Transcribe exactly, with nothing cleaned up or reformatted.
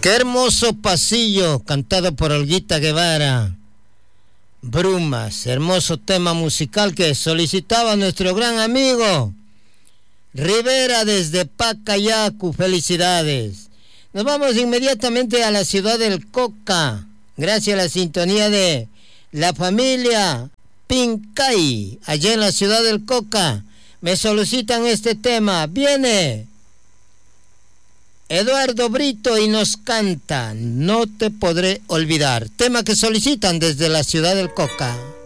Qué hermoso pasillo, cantado por Olguita Guevara. Brumas, hermoso tema musical que solicitaba nuestro gran amigo Rivera desde Pacayacu. Felicidades. Nos vamos inmediatamente a la ciudad del Coca, gracias a la sintonía de la familia Pincay, allá en la ciudad del Coca. Me solicitan este tema. Viene Eduardo Brito y nos canta No te podré olvidar, tema que solicitan desde la ciudad del Coca.